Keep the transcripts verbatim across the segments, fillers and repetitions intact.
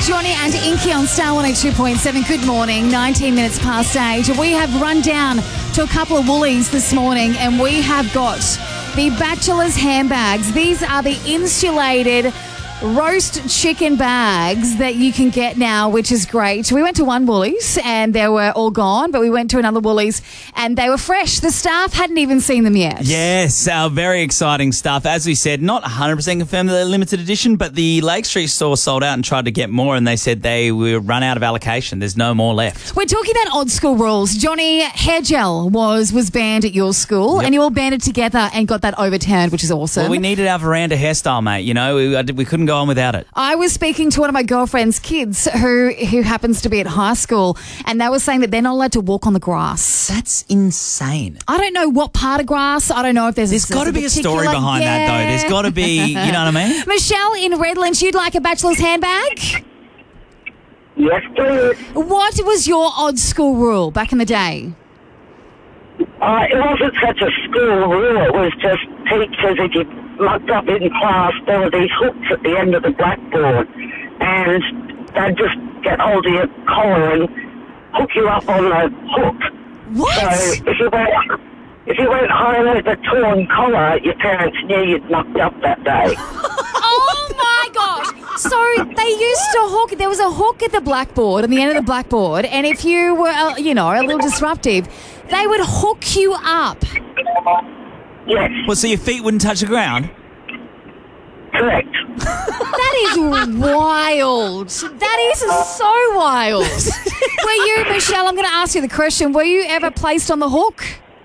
Johnny and Inky on Star one oh two point seven. Good morning, nineteen minutes past eight. We have run down to a couple of Woolies this morning and we have got the Bachelor's handbags. These are the insulated roast chicken bags that you can get now, which is great. We went to one Woolies and they were all gone, but we went to another Woolies and they were fresh. The staff hadn't even seen them yet. Yes, uh, very exciting stuff. As we said, not one hundred percent confirmed that they're limited edition, but the Lake Street store sold out and tried to get more, and they said they were run out of allocation. There's no more left. We're talking about old school rules. Johnny, hair gel was was banned at your school, Yep. and you all banded together and got that overturned, which is awesome. Well, we needed our veranda hairstyle, mate. You know, we, I did- we couldn't go on without it. I was speaking to one of my girlfriend's kids who who happens to be at high school, and they were saying that they're not allowed to walk on the grass. That's insane. I don't know what part of grass. I don't know if there's There's a, got to be a story particular- behind that, though. There's got to be, you know what I mean? Michelle in Redlands, you'd like a bachelor's handbag? Yes, please. What was your odd school rule back in the day? Uh, it wasn't such a school rule. It was just teachers, if you mucked up in class, there were these hooks at the end of the blackboard, and they'd just get hold of your collar and hook you up on the hook. What? So if you went, if you went home with a torn collar, your parents knew you'd mucked up that day. Oh my gosh. So they used to hook, there was a hook at the blackboard, on the end of the blackboard, and if you were, uh, you know, a little disruptive, they would hook you up. Yes, Well, so your feet wouldn't touch the ground? correct. That is wild. That is so wild. Were you, Michelle, I'm going to ask you the question, were you ever placed on the hook?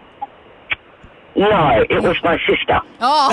No, it was my sister. Oh.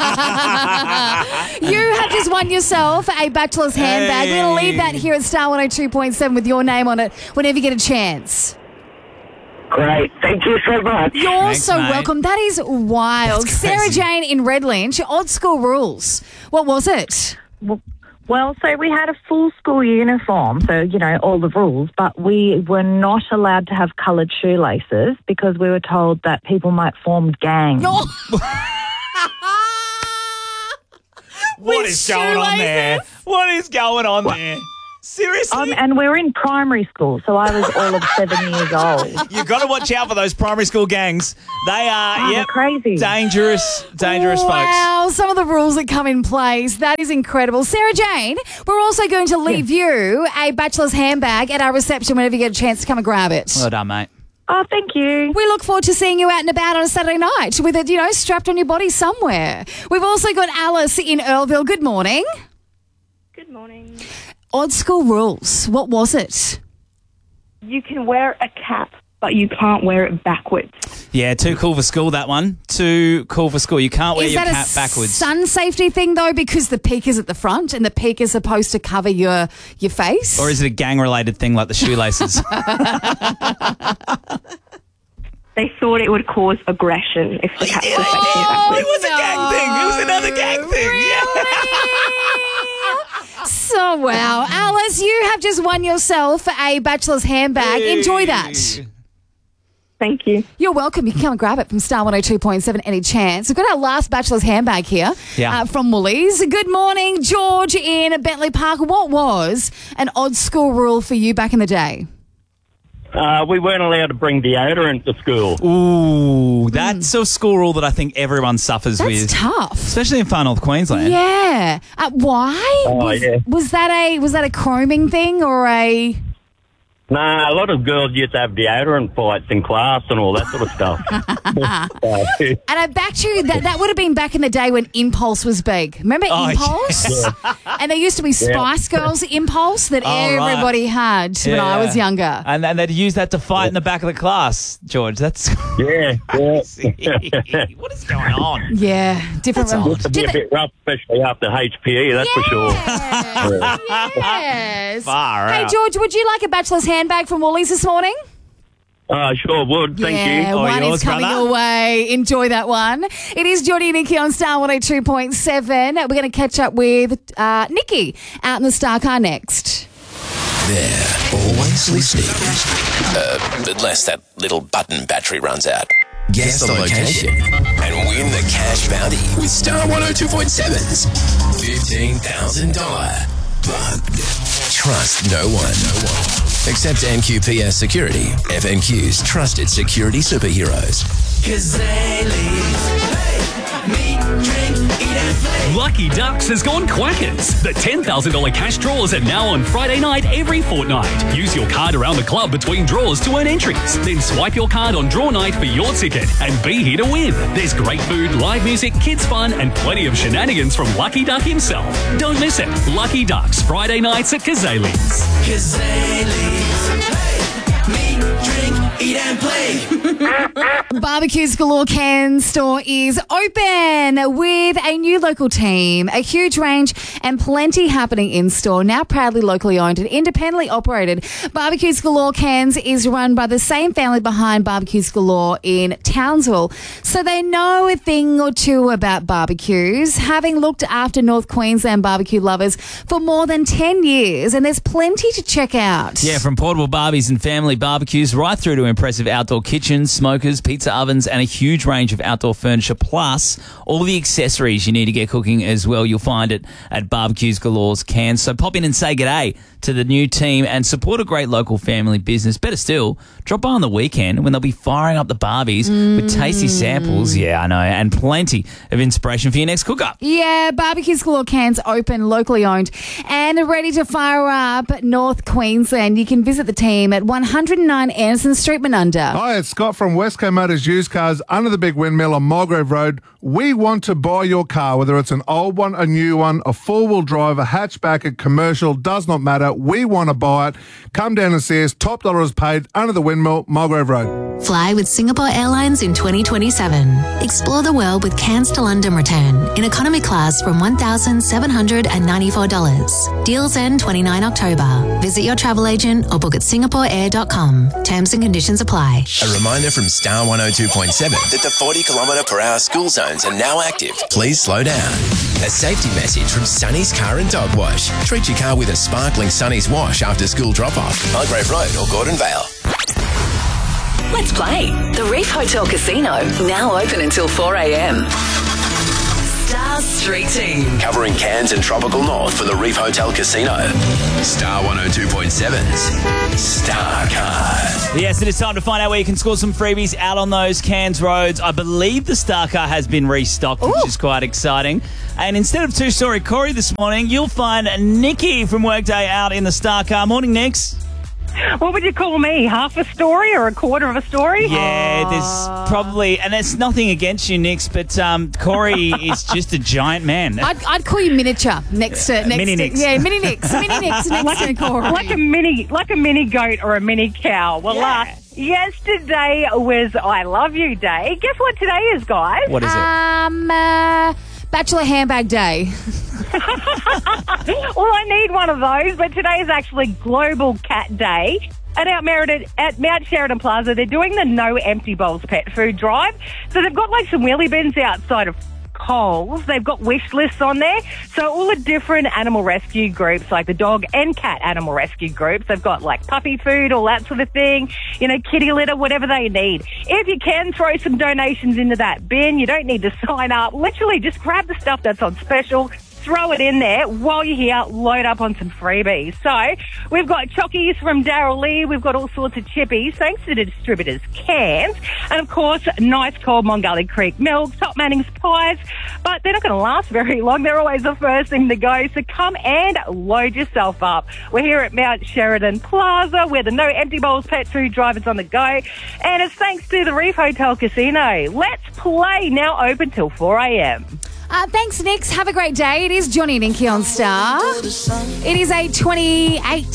You have just won yourself a bachelor's handbag. We're going to leave that here at Star one oh two point seven with your name on it whenever you get a chance. Great. Thank you so much. You're Thanks, so mate. welcome. That is wild. That's Sarah crazy. Jane in Redlands, odd school rules. What was it? Well, so we had a full school uniform, so, you know, all the rules, but we were not allowed to have coloured shoelaces because we were told that people might form gangs. Oh. What With is going on there? shoelaces? What is going on there? Seriously? Um, and we were in primary school, so I was all of seven years old. You've got to watch out for those primary school gangs. They are, Oh, they're yep, crazy. dangerous, dangerous folks. Wow, some of the rules that come in place. That is incredible. Sarah Jane, we're also going to leave you a bachelor's handbag at our reception whenever you get a chance to come and grab it. Well done, mate. Oh, thank you. We look forward to seeing you out and about on a Saturday night with it, you know, strapped on your body somewhere. We've also got Alice in Earlville. Good morning. Good morning. Odd school rules. What was it? You can wear a cap, but you can't wear it backwards. Yeah, too cool for school, that one. Too cool for school. You can't wear Is your that cap a backwards. sun safety thing, though, because the peak is at the front and the peak is supposed to cover your, your face? Or is it a gang-related thing like the shoelaces? They thought it would cause aggression if the cap was Yeah, facing it backwards. was a gang thing. It was another gang thing. So, wow. Alice, you have just won yourself a bachelor's handbag. Yeah. Enjoy that. Thank you. You're welcome. You can come and grab it from Star one oh two point seven any chance. We've got our last bachelor's handbag here Yeah. uh, from Woolies. Good morning, George in Bentley Park. What was an odd school rule for you back in the day? Uh, we weren't allowed to bring deodorant to school. Ooh, that's a school rule that I think everyone suffers That's with. tough. Especially in far north Queensland. Yeah. Uh, why? Oh, was, yeah. was that a was that a chroming thing or a? Nah, a lot of girls used to have deodorant fights in class and all that sort of stuff. Uh, And I bet you that that would have been back in the day when Impulse was big. Remember Oh, Impulse? And there used to be Spice Girls Impulse that Oh, right. everybody had when I was younger. And then they'd use that to fight in the back of the class, George. That's yeah, yeah. what is going on? Yeah, different. That's Used to be a bit rough, especially after H P E, that's for sure. Yes. Far Hey, out. George, would you like a bachelor's handbag from Woolies this morning? Uh, sure would, thank yeah, you. Oh, one yours, is coming brother? your way. Enjoy that one. It is Johnny and Nikki on Star one oh two point seven. We're going to catch up with uh, Nikki out in the Star Car next. They're always listening. Uh, unless that little button battery runs out. Guess the location and win the cash bounty with Star one oh two point seven's fifteen thousand dollars Bugged trust no one. No one. Except N Q P S Security, F N Q's trusted security superheroes. Lucky Ducks has gone quackers. The ten thousand dollars cash draws are now on Friday night every fortnight. Use your card around the club between draws to earn entries. Then swipe your card on draw night for your ticket and be here to win. There's great food, live music, kids fun and plenty of shenanigans from Lucky Duck himself. Don't miss it. Lucky Ducks, Friday nights at Kazali's. Kazali's. Hey, meet, drink, eat and play. Barbecues Galore Cairns store is open with a new local team, a huge range and plenty happening in store. Now proudly locally owned and independently operated, Barbecues Galore Cairns is run by the same family behind Barbecues Galore in Townsville. So they know a thing or two about barbecues, having looked after North Queensland barbecue lovers for more than ten years, and there's plenty to check out. Yeah, from portable barbies and family barbecues right through to impressive outdoor kitchens, smokers, pizza ovens and a huge range of outdoor furniture, plus all the accessories you need to get cooking as well. You'll find it at Barbecues Galore's Cairns. So pop in and say g'day to the new team and support a great local family business. Better still, drop by on the weekend when they'll be firing up the barbies mm. with tasty samples, yeah, I know, and plenty of inspiration for your next cook-up. Yeah, Barbecues Galore Cairns open, locally owned and ready to fire up North Queensland. You can visit the team at one oh nine Anderson Street, Menunda. Hi, it's Scott from Westco Motors Used Cars under the big windmill on Mulgrave Road. We want to buy your car, whether it's an old one, a new one, a four-wheel drive, a hatchback, a commercial, does not matter. We want to buy it. Come down and see us. Top dollar is paid under the windmill, Mulgrave Road. Fly with Singapore Airlines in twenty twenty-seven. Explore the world with Cairns to London return in economy class from one thousand seven hundred ninety-four dollars. Deals end the twenty-ninth of October. Visit your travel agent or book at singapore air dot com. Terms and conditions apply. A reminder from Star one oh two point seven that the forty kilometre per hour school zones are now active. Please slow down. A safety message from Sunny's Car and Dog Wash. Treat your car with a sparkling Sunny's wash after school drop-off. Mulgrave Road or Gordon Vale. Let's play. The Reef Hotel Casino, now open until four a.m. Star Street Team. Covering Cairns and Tropical North for the Reef Hotel Casino. Star one oh two point seven's Star Car. Yes, it is time to find out where you can score some freebies out on those Cairns roads. I believe the Star Car has been restocked, Ooh. which is quite exciting. And instead of two-story Corey this morning, you'll find Nikki from Workday out in the Star Car. Morning, Nix. What would you call me? Half a story or a quarter of a story? Yeah, oh. there's probably, and it's nothing against you, Nix, but um, Corey is just a giant man. I'd, I'd call you miniature next to next mini to, Nix. Yeah, mini Nix, mini Nix next like to a, Corey, like a mini, like a mini goat or a mini cow. Well, yeah. uh, yesterday was I Love You Day. Guess what today is, guys? What is it? Um, uh, Bachelor Handbag Day. Well, I need one of those, but today is actually Global Cat Day. And out Meriden, at Mount Sheridan Plaza, they're doing the No Empty Bowls pet food drive. So they've got like some wheelie bins outside of Coles. They've got wish lists on there. So all the different animal rescue groups, like the dog and cat animal rescue groups, they've got like puppy food, all that sort of thing, you know, kitty litter, whatever they need. If you can throw some donations into that bin, you don't need to sign up. Literally just grab the stuff that's on special, throw it in there while you're here, load up on some freebies. So we've got chockies from Darryl Lee. We've got all sorts of chippies, thanks to the distributors Cairns. And, of course, nice cold Mongelly Creek milk, Top Manning's pies. But they're not going to last very long. They're always the first thing to go. So come and load yourself up. We're here at Mount Sheridan Plaza, where the No Empty Bowls pet food drive is on the go. And it's thanks to the Reef Hotel Casino. Let's play, now open till four a.m. Uh, thanks, Nix. Have a great day. It is Johnny and Inky on Star. It is eight twenty-eight.